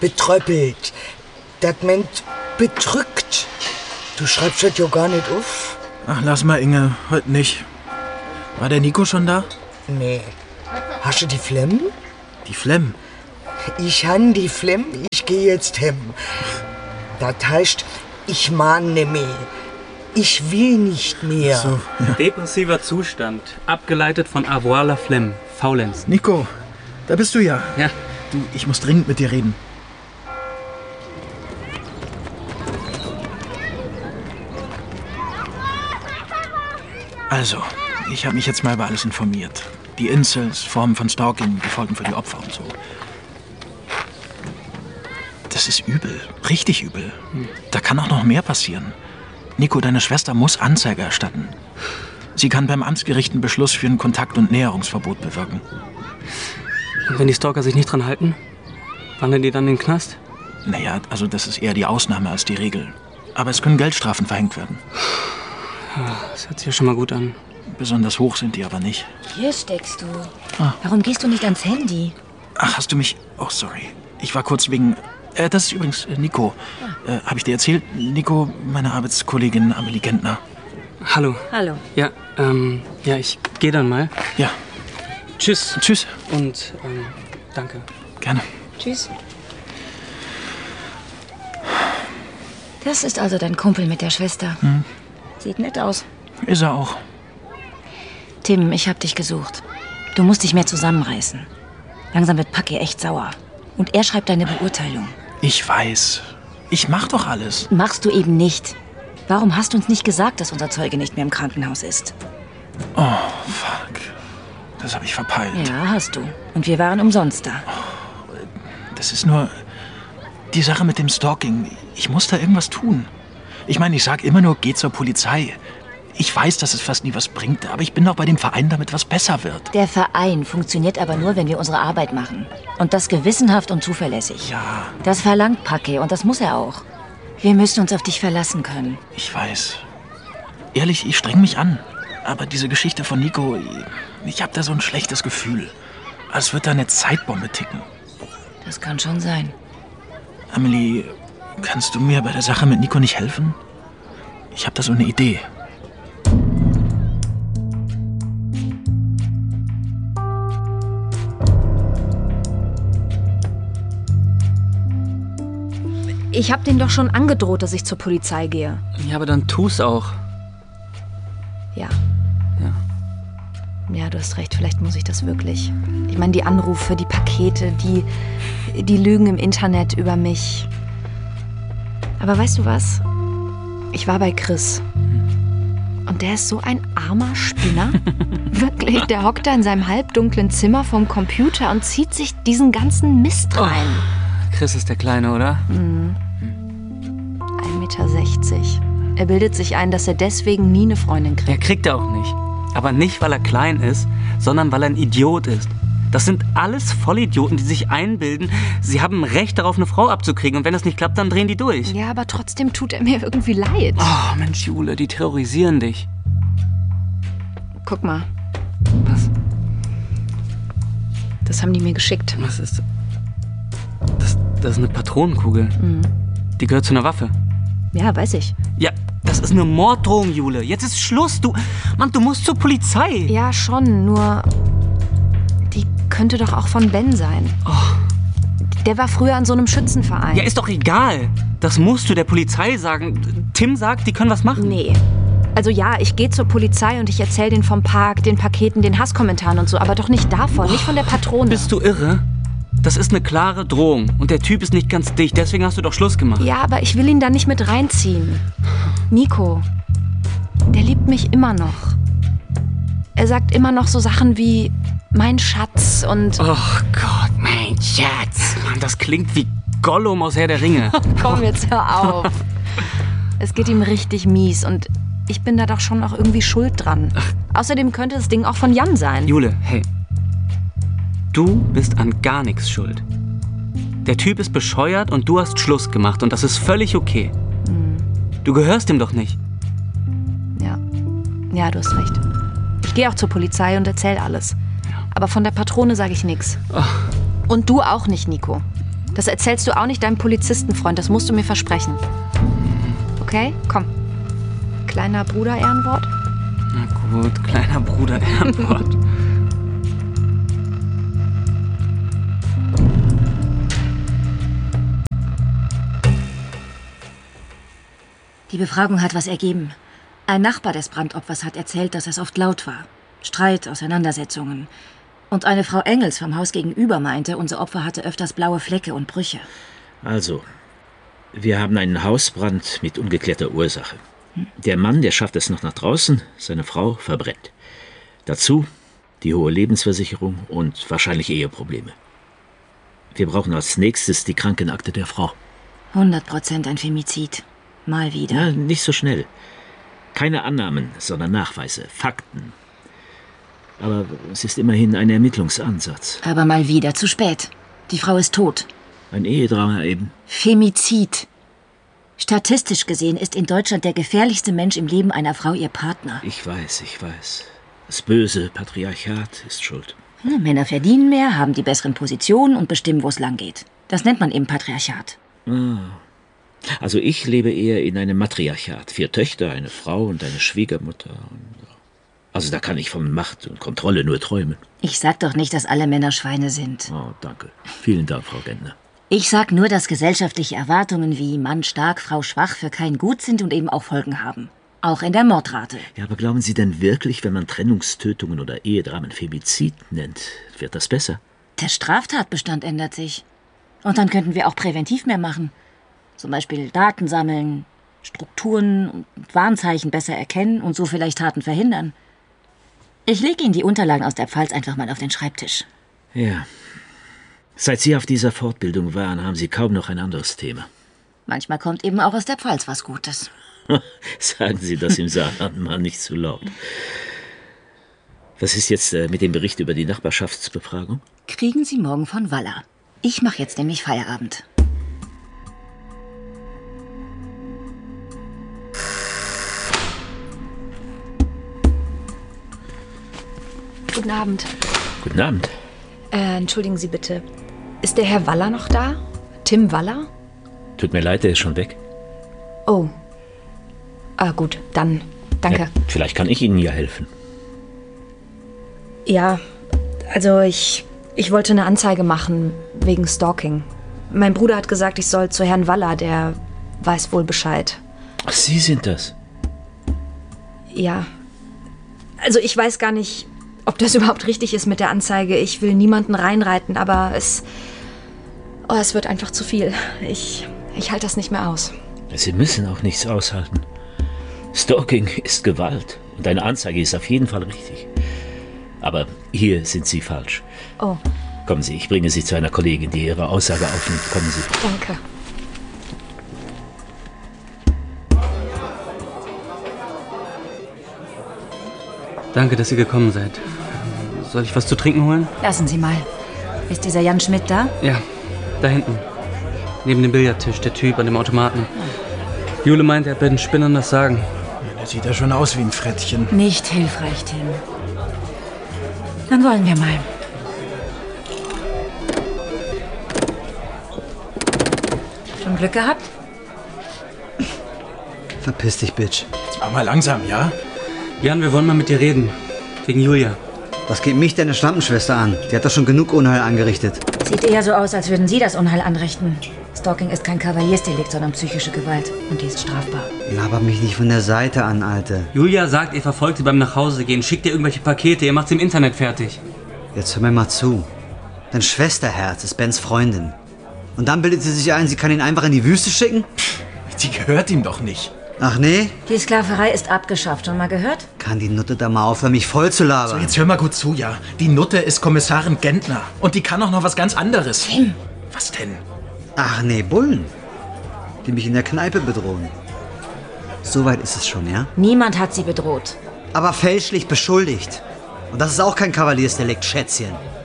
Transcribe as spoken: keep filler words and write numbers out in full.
betröppelt. Das meint bedrückt. Du schreibst das ja gar nicht auf. Ach, lass mal, Inge. Heute nicht. War der Nico schon da? Nee. Hast du die Flemm? Die Flemm? Ich han die Flemm, ich geh jetzt hem. Das heißt, ich mahn ne mehr. Ich will nicht mehr. So, ja. Depressiver Zustand, abgeleitet von avoir la flemme, Faulenz. Nico, da bist du ja. Ja. Du, ich muss dringend mit dir reden. Also, ich habe mich jetzt mal über alles informiert. Die Incels, Formen von Stalking, die Folgen für die Opfer und so. Das ist übel, richtig übel. Da kann auch noch mehr passieren. Nico, deine Schwester muss Anzeige erstatten. Sie kann beim Amtsgericht einen Beschluss für ein Kontakt- und Näherungsverbot bewirken. Und wenn die Stalker sich nicht dran halten, wandern die dann in den Knast? Naja, also das ist eher die Ausnahme als die Regel. Aber es können Geldstrafen verhängt werden. Das hört sich ja schon mal gut an. Besonders hoch sind die aber nicht. Hier steckst du. Ah. Warum gehst du nicht ans Handy? Ach, hast du mich... Oh, sorry. Ich war kurz wegen... Äh, das ist übrigens äh, Nico. Äh, Habe ich dir erzählt? Nico, meine Arbeitskollegin Amelie Gentner. Hallo. Hallo. Ja, ähm, ja, ich gehe dann mal. Ja, Tschüss. tschüss. Und, ähm, danke. Gerne. Tschüss. Das ist also dein Kumpel mit der Schwester. Hm. Sieht nett aus. Ist er auch. Tim, ich hab dich gesucht. Du musst dich mehr zusammenreißen. Langsam wird Paki echt sauer. Und er schreibt deine Beurteilung. Ich weiß. Ich mach doch alles. Machst du eben nicht. Warum hast du uns nicht gesagt, dass unser Zeuge nicht mehr im Krankenhaus ist? Oh, fuck. Das habe ich verpeilt. Ja, hast du. Und wir waren umsonst da. Das ist nur die Sache mit dem Stalking. Ich muss da irgendwas tun. Ich meine, ich sag immer nur, geh zur Polizei. Ich weiß, dass es fast nie was bringt, aber ich bin doch bei dem Verein, damit was besser wird. Der Verein funktioniert aber nur, wenn wir unsere Arbeit machen. Und das gewissenhaft und zuverlässig. Ja, Das verlangt Paki und das muss er auch. Wir müssen uns auf dich verlassen können. ich weiß. Ehrlich, ich streng mich an. Aber diese Geschichte von Nico, ich habe da so ein schlechtes Gefühl. Als würde da eine Zeitbombe ticken. Das kann schon sein. Amelie, kannst du mir bei der Sache mit Nico nicht helfen? Ich habe da so eine Idee. Ich hab denen doch schon angedroht, dass ich zur Polizei gehe. Ja, aber dann tu's auch. Ja. Ja. Ja, du hast recht, vielleicht muss ich das wirklich. Ich meine, die Anrufe, die Pakete, die, die Lügen im Internet über mich. Aber weißt du was? Ich war bei Chris. Und der ist so ein armer Spinner. Wirklich, der hockt da in seinem halbdunklen Zimmer vorm Computer und zieht sich diesen ganzen Mist rein. Oh, Chris ist der Kleine, oder? Mhm. ein Meter sechzig. Er bildet sich ein, dass er deswegen nie eine Freundin kriegt. Der kriegt er auch nicht. Aber nicht, weil er klein ist, sondern weil er ein Idiot ist. Das sind alles Vollidioten, die sich einbilden, sie haben ein Recht darauf, eine Frau abzukriegen. Und wenn das nicht klappt, dann drehen die durch. Ja, aber trotzdem tut er mir irgendwie leid. Oh, Mensch, Jule, die terrorisieren dich. Guck mal, Was? das haben die mir geschickt. Was ist das? Das ist eine Patronenkugel. Mhm. Die gehört zu einer Waffe. Ja, weiß ich. Ja, das ist eine Morddrohung, Jule. Jetzt ist Schluss. Du, Mann, du musst zur Polizei. Ja, schon, nur die könnte doch auch von Ben sein. Oh. Der war früher an so einem Schützenverein. Ja, ist doch egal. Das musst du der Polizei sagen. Tim sagt, die können was machen. Nee. Also ja, ich gehe zur Polizei und ich erzähle denen vom Park, den Paketen, den Hasskommentaren und so, aber doch nicht davon, nicht von der Patrone. Bist du irre? Das ist eine klare Drohung. Und der Typ ist nicht ganz dicht. Deswegen hast du doch Schluss gemacht. Ja, aber ich will ihn da nicht mit reinziehen. Nico, der liebt mich immer noch. Er sagt immer noch so Sachen wie mein Schatz und... Oh Gott, mein Schatz. Mann, das klingt wie Gollum aus Herr der Ringe. Komm, jetzt hör auf. Es geht ihm richtig mies und ich bin da doch schon noch irgendwie schuld dran. Außerdem könnte das Ding auch von Jan sein. Jule, hey. Du bist an gar nichts schuld. Der Typ ist bescheuert und du hast Schluss gemacht und das ist völlig okay. Hm. Du gehörst ihm doch nicht. Ja, ja, du hast recht. Ich gehe auch zur Polizei und erzähl alles. Aber von der Patrone sage ich nichts. Oh. Und du auch nicht, Nico. Das erzählst du auch nicht deinem Polizistenfreund, das musst du mir versprechen. Okay, komm. Kleiner Bruder Ehrenwort? Na gut, kleiner Bruder Ehrenwort. Die Befragung hat was ergeben. Ein Nachbar des Brandopfers hat erzählt, dass es oft laut war. Streit, Auseinandersetzungen. Und eine Frau Engels vom Haus gegenüber meinte, unser Opfer hatte öfters blaue Flecke und Brüche. Also, wir haben einen Hausbrand mit ungeklärter Ursache. Der Mann, der schafft es noch nach draußen, seine Frau verbrennt. Dazu die hohe Lebensversicherung und wahrscheinlich Eheprobleme. Wir brauchen als nächstes die Krankenakte der Frau. hundert Prozent ein Femizid. Mal wieder. Ja, nicht so schnell. Keine Annahmen, sondern Nachweise, Fakten. Aber es ist immerhin ein Ermittlungsansatz. Aber mal wieder zu spät. Die Frau ist tot. Ein Ehedrama eben. Femizid. Statistisch gesehen ist in Deutschland der gefährlichste Mensch im Leben einer Frau ihr Partner. Ich weiß, ich weiß. Das böse Patriarchat ist schuld. Ja, Männer verdienen mehr, haben die besseren Positionen und bestimmen, wo es lang geht. Das nennt man eben Patriarchat. Ah. Also ich lebe eher in einem Matriarchat. Vier Töchter, eine Frau und eine Schwiegermutter. Also da kann ich von Macht und Kontrolle nur träumen. Ich sag doch nicht, dass alle Männer Schweine sind. Oh, danke. Vielen Dank, Frau Gentner. Ich sag nur, dass gesellschaftliche Erwartungen wie Mann stark, Frau schwach für kein Gut sind und eben auch Folgen haben. Auch in der Mordrate. Ja, aber glauben Sie denn wirklich, wenn man Trennungstötungen oder Ehedramen Femizid nennt, wird das besser? Der Straftatbestand ändert sich. Und dann könnten wir auch präventiv mehr machen. Zum Beispiel Daten sammeln, Strukturen und Warnzeichen besser erkennen und so vielleicht Taten verhindern. Ich lege Ihnen die Unterlagen aus der Pfalz einfach mal auf den Schreibtisch. Ja. Seit Sie auf dieser Fortbildung waren, haben Sie kaum noch ein anderes Thema. Manchmal kommt eben auch aus der Pfalz was Gutes. Sagen Sie das im Saarland mal nicht zu laut. Was ist jetzt äh, mit dem Bericht über die Nachbarschaftsbefragung? Kriegen Sie morgen von Waller. Ich mache jetzt nämlich Feierabend. Guten Abend. Guten Abend. Äh, entschuldigen Sie bitte. Ist der Herr Waller noch da? Tim Waller? Tut mir leid, der ist schon weg. Oh. Ah, gut, dann. Danke. Ja, vielleicht kann ich Ihnen ja helfen. Ja, also ich, ich wollte eine Anzeige machen wegen Stalking. Mein Bruder hat gesagt, ich soll zu Herrn Waller, der weiß wohl Bescheid. Ach, Sie sind das? Ja. Also ich weiß gar nicht, ob das überhaupt richtig ist mit der Anzeige. Ich will niemanden reinreiten, aber es... Oh, es wird einfach zu viel. Ich, ich halte das nicht mehr aus. Sie müssen auch nichts aushalten. Stalking ist Gewalt und eine Anzeige ist auf jeden Fall richtig. Aber hier sind Sie falsch. Oh. Kommen Sie, ich bringe Sie zu einer Kollegin, die Ihre Aussage aufnimmt. Kommen Sie. Danke. Danke, dass Sie gekommen seid. Soll ich was zu trinken holen? Lassen Sie mal. Ist dieser Jan Schmidt da? Ja, da hinten. Neben dem Billardtisch, der Typ an dem Automaten. Jule meint, er hat bei den Spinnern das Sagen. Der sieht ja schon aus wie ein Frettchen. Nicht hilfreich, Tim. Dann wollen wir mal. Schon Glück gehabt? Verpiss dich, Bitch. Jetzt mach mal langsam, ja? Jan, wir wollen mal mit dir reden. Wegen Julia. Was geht mich deine Schlampenschwester an? Die hat doch schon genug Unheil angerichtet. Sieht eher so aus, als würden Sie das Unheil anrichten. Stalking ist kein Kavaliersdelikt, sondern psychische Gewalt. Und die ist strafbar. Laber mich nicht von der Seite an, Alte. Julia sagt, ihr verfolgt sie beim Nachhausegehen, schickt ihr irgendwelche Pakete, ihr macht sie im Internet fertig. Jetzt hör mir mal zu. Dein Schwesterherz ist Bens Freundin. Und dann bildet sie sich ein, sie kann ihn einfach in die Wüste schicken? Die gehört ihm doch nicht. Ach nee? Die Sklaverei ist abgeschafft. Schon mal gehört? Kann die Nutte da mal aufhören, mich voll zu labern? So, jetzt hör mal gut zu, ja. Die Nutte ist Kommissarin Gentner. Und die kann auch noch was ganz anderes. Tim. Was denn? Ach nee, Bullen. Die mich in der Kneipe bedrohen. So weit ist es schon, ja? Niemand hat sie bedroht. Aber fälschlich beschuldigt. Und das ist auch kein Kavaliersdelikt, Schätzchen.